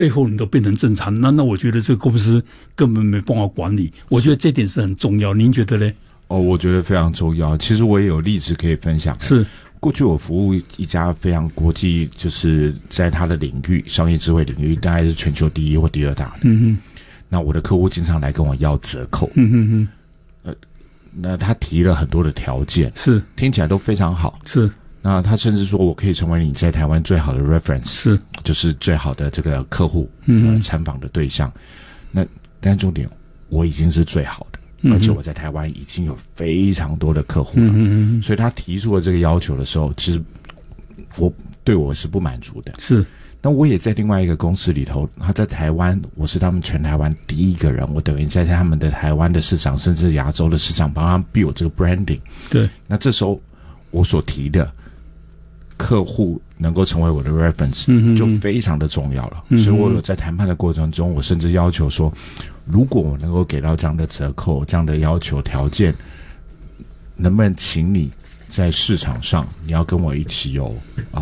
后你都变成正常，那我觉得这个公司根本没办法管理。我觉得这点是很重要，您觉得呢？ 我觉得非常重要。其实我也有例子可以分享。 是， 过去我服务一家非常国际，就是在它的领域，商业智慧领域，大概是全球第一或第二大的。那我的客户经常来跟我要折扣。那他提了很多的条件， 是听起来都非常好。是。那他甚至说我可以成为你在台湾最好的 reference， 是，就是最好的这个客户参访的对象。但重点，我已经是最好的，而且我在台湾已经有非常多的客户了。所以他提出了这个要求的时候，其实对我是不满足的。是。那我也在另外一个公司里头，他在台湾，我是他们全台湾第一个人，我等于在他们的台湾的市场，甚至亚洲的市场，帮他们 build 这个 branding。对。那这时候我所提的客户能够成为我的 reference，就非常的重要了。所以我有在谈判的过程中，我甚至要求说，如果我能够给到这样的折扣、这样的要求条件，能不能请你在市场上，你要跟我一起有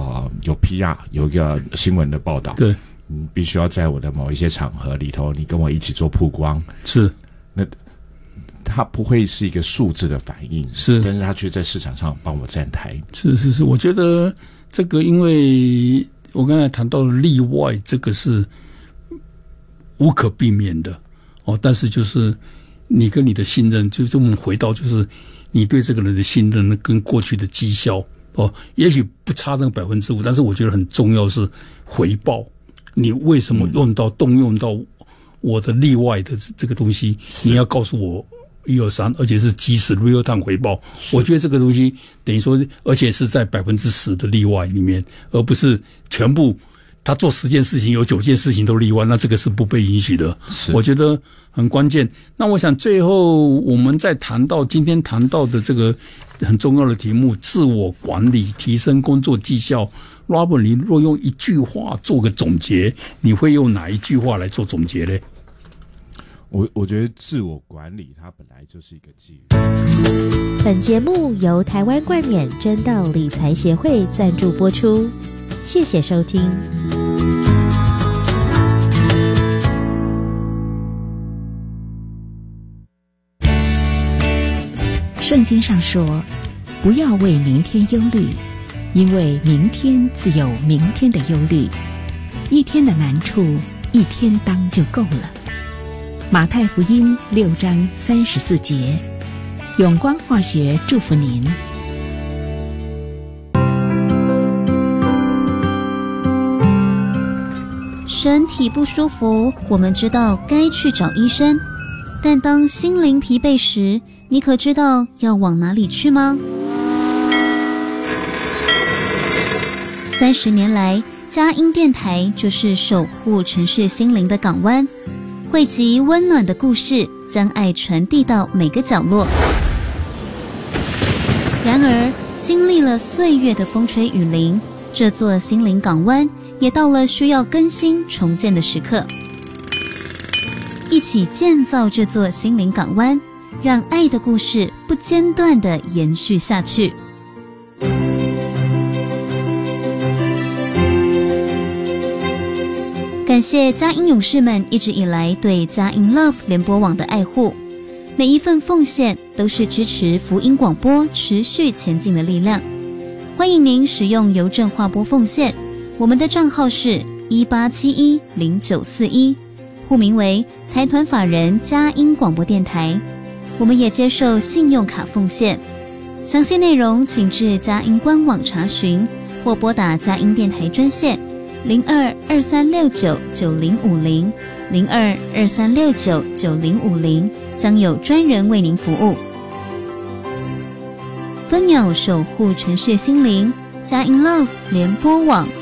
PR， 有一个新闻的报道。对，你必须要在我的某一些场合里头，你跟我一起做曝光。是，那它不会是一个数字的反应，是，但是它却在市场上帮我站台。是， 我觉得这个，因为我刚才谈到了例外，这个是无可避免的但是就是你跟你的信任，就这么回到就是你对这个人的信任跟过去的绩效也许不差那个5%，但是我觉得很重要是回报。你为什么动用到我的例外的这个东西？你要告诉我1、2、3，而且是即时 real time 回报。我觉得这个东西等于说，而且是在10%的例外里面，而不是全部他做10件事情有9件事情都例外，那这个是不被允许的。我觉得很关键。那我想最后我们再今天谈到的这个很重要的题目，自我管理，提升工作绩效。Robert， 你若用一句话做个总结，你会用哪一句话来做总结呢？ 我觉得自我管理它本来就是一个技能。 本节目由台湾冠冕真道理财协会赞助播出，谢谢收听。 圣经上说，不要为明天忧虑，因为明天自有明天的忧虑，一天的难处一天当就够了。马太福音6章34节，永光化学祝福您。 身体不舒服，我们知道该去找医生，但当心灵疲惫时，你可知道要往哪里去吗？30年来，佳音电台就是守护城市心灵的港湾，汇集温暖的故事，将爱传递到每个角落。然而，经历了岁月的风吹雨淋，这座心灵港湾也到了需要更新重建的时刻。一起建造这座心灵港湾，让爱的故事不间断地延续下去。感谢佳音勇士们一直以来对佳音 Love 联播网的爱护，每一份奉献都是支持福音广播持续前进的力量。欢迎您使用邮政划拨奉献，我们的账号是18710941，户名为财团法人佳音广播电台。我们也接受信用卡奉献，详细内容请至佳音官网查询，或拨打佳音电台专线0223699050 0223699050，将有专人为您服务。分秒守护城市心灵，佳音 Love 联播网。